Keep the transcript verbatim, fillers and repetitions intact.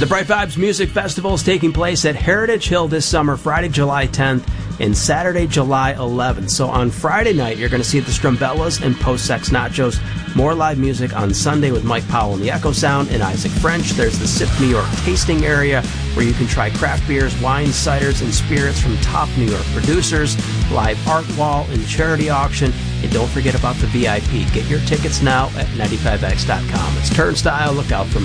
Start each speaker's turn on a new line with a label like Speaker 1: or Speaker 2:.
Speaker 1: The Bright Vibes Music Festival is taking place at Heritage Hill this summer, Friday, July tenth, and Saturday, July eleventh. So on Friday night, you're going to see the Strumbellas and Post Sex Nachos. More live music on Sunday with Mike Powell and the Echo Sound and Isaac French. There's the Sip New York tasting area where you can try craft beers, wines, ciders, and spirits from top New York producers, live art wall and charity auction. And don't forget about the V I P. Get your tickets now at ninety-five x dot com. It's Turnstile. Look out for